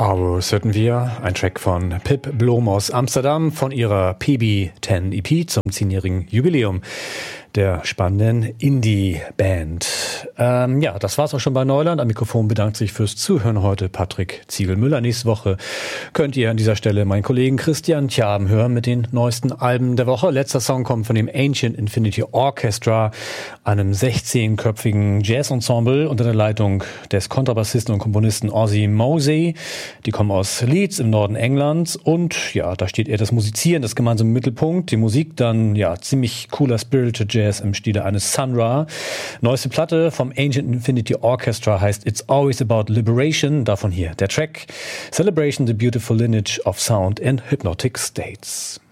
Hours hörten wir, ein Track von Pip Blom aus Amsterdam von ihrer PB10 EP zum 10-jährigen Jubiläum der spannenden Indie-Band. Das war's auch schon bei Neuland. Am Mikrofon bedankt sich fürs Zuhören heute Patrick Ziegelmüller. Nächste Woche könnt ihr an dieser Stelle meinen Kollegen Christian Tjaben hören mit den neuesten Alben der Woche. Letzter Song kommt von dem Ancient Infinity Orchestra, einem 16-köpfigen Jazz-Ensemble unter der Leitung des Kontrabassisten und Komponisten Ozzy Mosey. Die kommen aus Leeds im Norden Englands und ja, da steht eher das Musizieren, das gemeinsame Mittelpunkt. Die Musik dann, ja, ziemlich cooler Spiritual Jazz im Stile eines Sun Ra. Neueste Platte vom Ancient Infinity Orchestra heißt It's Always About Liberation. Davon hier der Track Celebration the Beautiful Lineage of Sound in Hypnotic States.